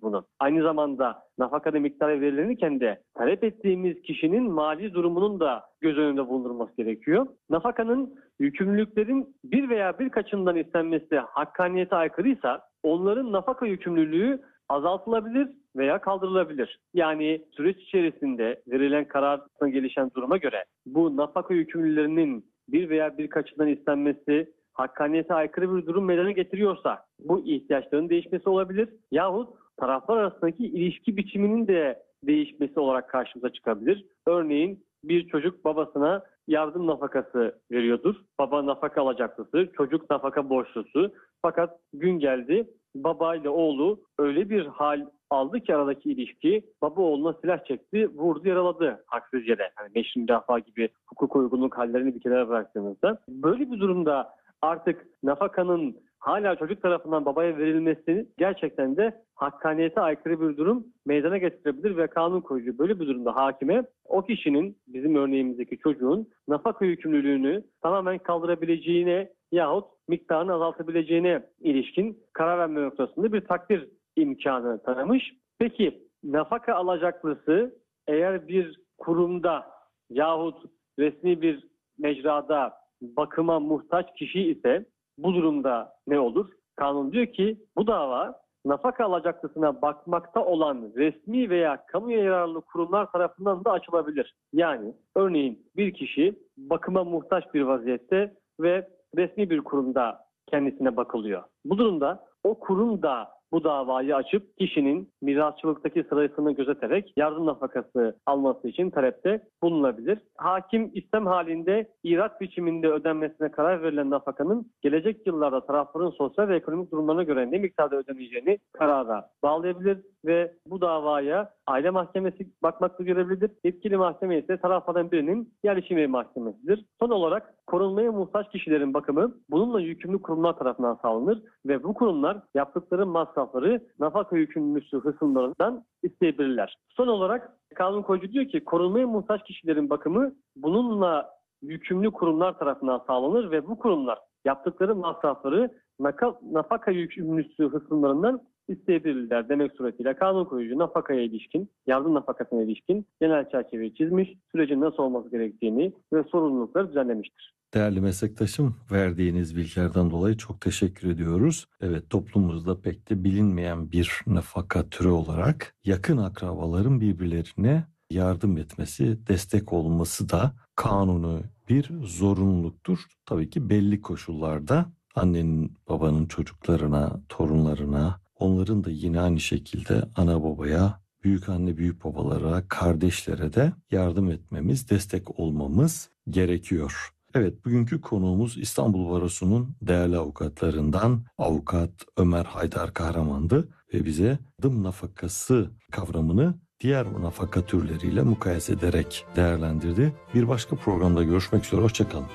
bunu. Aynı zamanda nafakanın miktarı verilirken de talep ettiğimiz kişinin mali durumunun da göz önünde bulundurulması gerekiyor. Nafakanın yükümlülüklerin bir veya birkaçından istenmesi hakkaniyete aykırıysa onların nafaka yükümlülüğü azaltılabilir veya kaldırılabilir. Yani süreç içerisinde verilen karardan gelişen duruma göre bu nafaka yükümlülüklerinin bir veya birkaçından istenmesi hakkaniyete aykırı bir durum meydana getiriyorsa bu ihtiyaçların değişmesi olabilir yahut taraflar arasındaki ilişki biçiminin de değişmesi olarak karşımıza çıkabilir. Örneğin bir çocuk babasına yardım nafakası veriyordur. Baba nafaka alacaklısı, çocuk nafaka borçlusu. Fakat gün geldi baba ile oğlu öyle bir hal aldı ki aradaki ilişki baba oğluna silah çekti, vurdu, yaraladı haksız yere. Yani meşru müdafaa gibi hukuk uygunluk hallerini bir kenara bıraktığımızda. Böyle bir durumda artık nafakanın hala çocuk tarafından babaya verilmesi gerçekten de hakkaniyete aykırı bir durum meydana getirebilir ve kanun koyucu böyle bir durumda hakime o kişinin, bizim örneğimizdeki çocuğun nafaka yükümlülüğünü tamamen kaldırabileceğine yahut miktarını azaltabileceğine ilişkin karar verme noktasında bir takdir imkanı tanımış. Peki nafaka alacaklısı eğer bir kurumda yahut resmi bir mecrada bakıma muhtaç kişi ise bu durumda ne olur? Kanun diyor ki bu dava nafaka alacaklısına bakmakta olan resmi veya kamuya yararlı kurumlar tarafından da açılabilir. Yani örneğin bir kişi bakıma muhtaç bir vaziyette ve resmi bir kurumda kendisine bakılıyor. Bu durumda o kurum da bu davayı açıp kişinin mirasçılıktaki sırasını gözeterek yardım nafakası alması için talepte bulunabilir. Hakim istem halinde irat biçiminde ödenmesine karar verilen nafakanın gelecek yıllarda tarafların sosyal ve ekonomik durumlarına göre ne miktarda ödeneceğini karara bağlayabilir ve bu davaya aile mahkemesi bakmakta görebilir. Yetkili mahkeme ise taraflardan birinin yerleşim evi mahkemesidir. Son olarak korunmaya muhtaç kişilerin bakımı bununla yükümlü kurumlar tarafından sağlanır ve bu kurumlar yaptıkları masrafları nafaka yükümlüsü hısımlarından isteyebilirler. Son olarak kanun koyucu diyor ki korunmaya muhtaç kişilerin bakımı bununla yükümlü kurumlar tarafından sağlanır ve bu kurumlar yaptıkları masrafları nafaka yükümlüsü hısımlarından isteyebilirler demek suretiyle kanun koyucu nafakaya ilişkin, yardım nafakasına ilişkin genel çerçeveyi çizmiş, sürecin nasıl olması gerektiğini ve sorumlulukları düzenlemiştir. Değerli meslektaşım, verdiğiniz bilgilerden dolayı çok teşekkür ediyoruz. Evet, toplumumuzda pek de bilinmeyen bir nafaka türü olarak yakın akrabaların birbirlerine yardım etmesi, destek olması da kanunu bir zorunluluktur. Tabii ki belli koşullarda annenin, babanın çocuklarına, torunlarına, onların da yine aynı şekilde ana babaya, büyük anne, büyük babalara, kardeşlere de yardım etmemiz, destek olmamız gerekiyor. Evet, bugünkü konuğumuz İstanbul Barosu'nun değerli avukatlarından avukat Ömer Haydar Kahraman'dı ve bize yardım nafakası kavramını diğer nafaka türleriyle mukayese ederek değerlendirdi. Bir başka programda görüşmek üzere, hoşçakalın.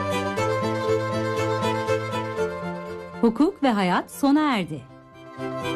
Hukuk ve hayat sona erdi.